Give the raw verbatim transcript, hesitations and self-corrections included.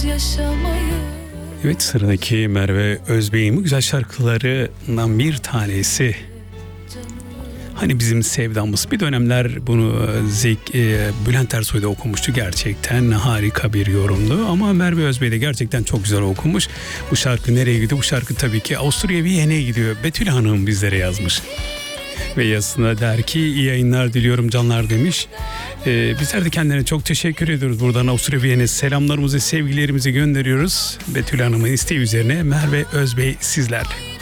yaşamayı. Evet, sıradaki Merve Özbey'in güzel şarkılarından bir tanesi. Hani bizim sevdamız. Bir dönemler bunu Zek, e, Bülent Ersoy da okumuştu. Gerçekten harika bir yorumdu. Ama Merve Özbey de gerçekten çok güzel okumuş. Bu şarkı nereye gidiyor? Bu şarkı tabii ki Avusturya Viyana'ya gidiyor. Betül Hanım bizlere yazmış. Ve yazısında der ki iyi yayınlar diliyorum canlar demiş. Ee, bizler de kendilerine çok teşekkür ediyoruz. Buradan Avusturya Viyana'ya selamlarımızı, sevgilerimizi gönderiyoruz. Betül Hanım'ın isteği üzerine Merve Özbey sizlerle.